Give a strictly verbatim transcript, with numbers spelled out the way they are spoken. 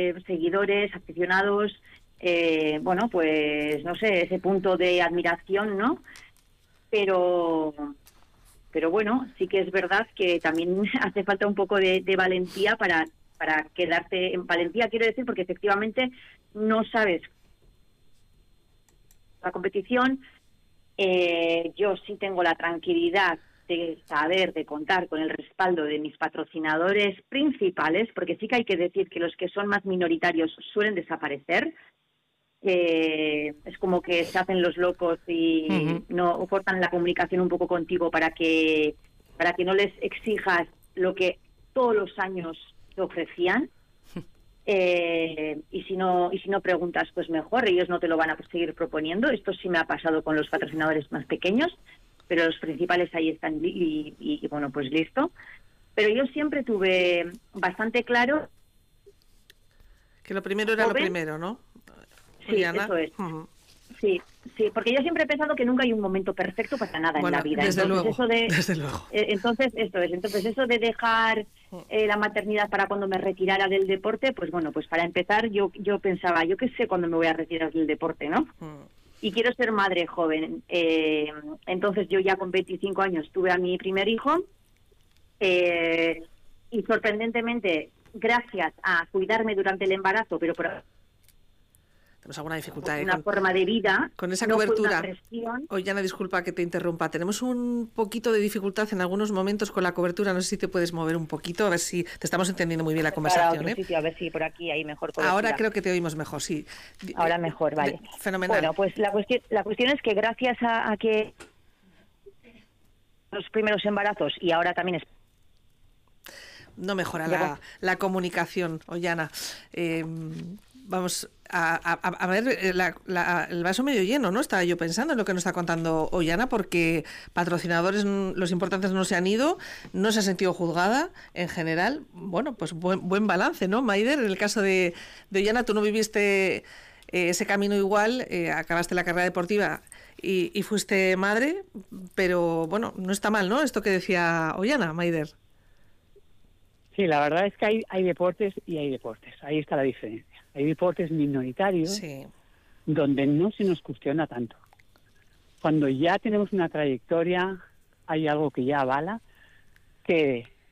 de seguidores, aficionados, eh, bueno, pues no sé, ese punto de admiración, ¿no? Pero, pero bueno, sí que es verdad que también hace falta un poco de, de valentía para, para quedarte en valentía, quiero decir, porque efectivamente no sabes la competición. Eh, yo sí tengo la tranquilidad de saber, de contar con el respaldo de mis patrocinadores principales, porque sí que hay que decir que los que son más minoritarios suelen desaparecer. Eh, es como que se hacen los locos y Uh-huh. no cortan la comunicación un poco contigo para que para que no les exijas lo que todos los años te ofrecían. Eh, y si no y si no preguntas, pues mejor, ellos no te lo van a seguir proponiendo. Esto sí me ha pasado con los patrocinadores más pequeños, pero los principales ahí están y, y, y bueno, pues listo. Pero yo siempre tuve bastante claro que lo primero era joven, lo primero, ¿no? Sí, Ollana. eso es. Uh-huh. Sí, sí, porque yo siempre he pensado que nunca hay un momento perfecto para nada Bueno, en la vida. desde entonces luego, eso de desde luego. eh, entonces esto es, entonces eso de dejar eh, la maternidad para cuando me retirara del deporte, pues bueno, pues para empezar yo yo pensaba, yo qué sé cuándo me voy a retirar del deporte, ¿no? Uh-huh. Y quiero ser madre joven. Eh, entonces yo ya con veinticinco años tuve a mi primer hijo eh, y sorprendentemente, gracias a cuidarme durante el embarazo, pero por Tenemos alguna dificultad, ¿eh? una con, forma de vida, con esa no fue una cobertura. presión. Ollana, disculpa que te interrumpa. Tenemos un poquito de dificultad en algunos momentos con la cobertura. No sé si te puedes mover un poquito, a ver si te estamos entendiendo muy bien la conversación. Otro ¿eh? sitio, a ver si por aquí hay mejor cobertura. Ahora creo que te oímos mejor, sí. Ahora mejor, vale. De, fenomenal. Bueno, pues la cuestión, la cuestión es que gracias a, a que los primeros embarazos y ahora también es no mejora la, la comunicación, Ollana. Eh, vamos a, a, a ver la, la, el vaso medio lleno, ¿no? Estaba yo pensando en lo que nos está contando Ollana, porque patrocinadores, los importantes no se han ido, no se ha sentido juzgada en general. Bueno, pues buen, buen balance, ¿no, Maider? En el caso de, de Ollana, tú no viviste eh, ese camino igual, eh, acabaste la carrera deportiva y, y fuiste madre, pero bueno, no está mal, ¿no? Esto que decía Ollana, Maider. Sí, la verdad es que hay, hay deportes y hay deportes. Ahí está la diferencia. Hay deportes minoritarios sí. donde no se nos cuestiona tanto. Cuando ya tenemos una trayectoria, hay algo que ya avala que